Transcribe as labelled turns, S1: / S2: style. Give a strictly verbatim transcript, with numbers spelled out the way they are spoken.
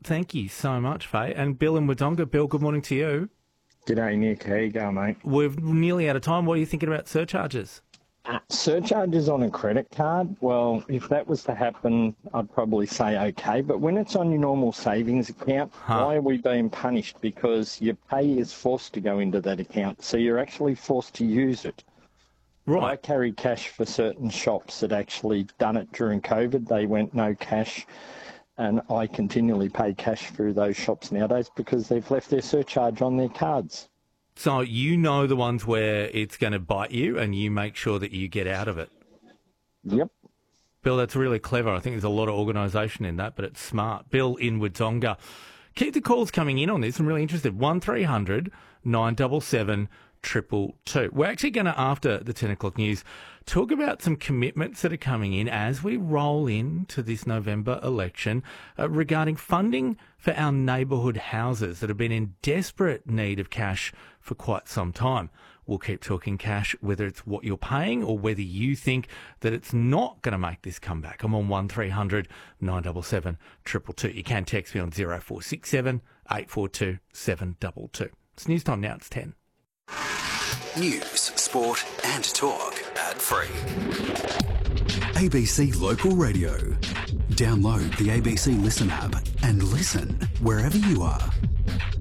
S1: Thank you so much, Faye. And Bill in Wodonga. Bill, good morning to you.
S2: G'day, Nick. How you going, mate?
S1: We're nearly out of time. What are you thinking about surcharges?
S2: Uh, surcharges on a credit card, well, if that was to happen, I'd probably say okay. But when it's on your normal savings account,
S1: Huh.
S2: why are we being punished? Because your pay is forced to go into that account, so you're actually forced to use it. I
S1: Right.
S2: carry cash for certain shops that actually done it during COVID. They went no cash, and I continually pay cash through those shops nowadays because they've left their surcharge on their cards.
S1: So you know the ones where it's going to bite you and you make sure that you get out of it.
S2: Yep.
S1: Bill, that's really clever. I think there's a lot of organisation in that, but it's smart. Bill in Wodonga. Keep the calls coming in on this. I'm really interested. one three hundred nine seven seven two two. We're actually going to, after the ten o'clock news, talk about some commitments that are coming in as we roll into this November election uh, regarding funding for our neighbourhood houses that have been in desperate need of cash for quite some time. We'll keep talking cash, whether it's what you're paying or whether you think that it's not going to make this comeback. I'm on one three hundred nine seven seven two two two. You can text me on zero four six seven eight four two seven two two. It's news time now. It's ten.
S3: News, sport and talk. Ad-free.
S4: A B C Local Radio. Download the A B C Listen app and listen wherever you are.